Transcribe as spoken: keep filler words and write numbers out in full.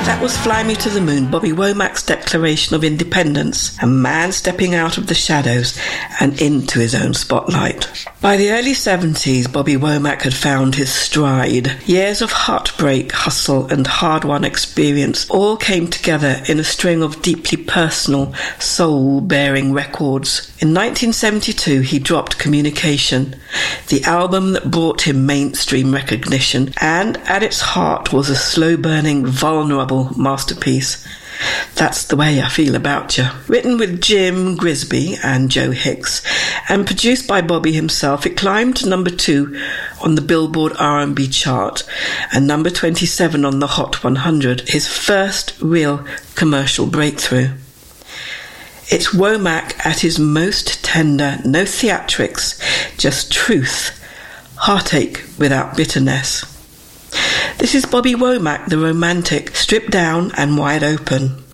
That was Fly Me to the Moon, Bobby Womack's declaration of independence, a man stepping out of the shadows and into his own spotlight. By the early seventies, Bobby Womack had found his stride. Years of heartbreak, hustle and hard-won experience all came together in a string of deeply personal, soul-bearing records. In nineteen seventy-two, he dropped Communication, the album that brought him mainstream recognition, and at its heart was a slow-burning, vulnerable masterpiece. That's the Way I Feel About You. Written with Jim Grisby and Joe Hicks and produced by Bobby himself, it climbed to number two on the Billboard R and B chart and number twenty-seven on the Hot one hundred, his first real commercial breakthrough. It's Womack at his most tender, no theatrics, just truth, heartache without bitterness. This is Bobby Womack, the romantic, stripped down and wide open.